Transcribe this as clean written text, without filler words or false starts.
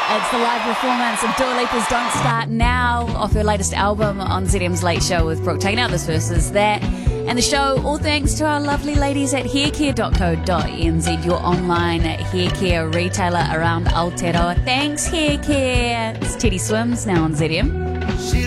It's the live performance of Dua Lipa's Don't Start Now off her latest album on ZM's Late Show with Brooke taking out this versus that. And the show, all thanks to our lovely ladies at haircare.co.nz, your online haircare retailer around Aotearoa. Thanks, Haircare. It's Teddy Swims now on ZM.